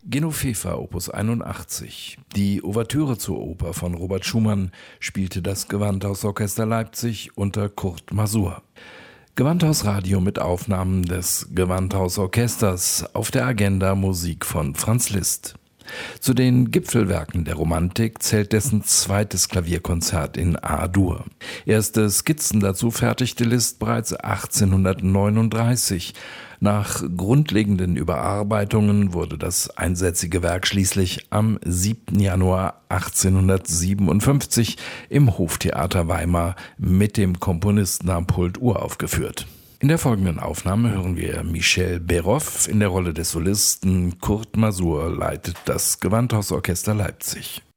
Genoveva Opus 81. Die Ouvertüre zur Oper von Robert Schumann spielte das Gewandhausorchester Leipzig unter Kurt Masur. Gewandhausradio mit Aufnahmen des Gewandhausorchesters, auf der Agenda Musik von Franz Liszt. Zu den Gipfelwerken der Romantik zählt dessen zweites Klavierkonzert in A-Dur. Erste Skizzen dazu fertigte Liszt bereits 1839. Nach grundlegenden Überarbeitungen wurde das einsätzige Werk schließlich am 7. Januar 1857 im Hoftheater Weimar mit dem Komponisten am Pult uraufgeführt. In der folgenden Aufnahme hören wir Michel Béroff in der Rolle des Solisten. Kurt Masur leitet das Gewandhausorchester Leipzig.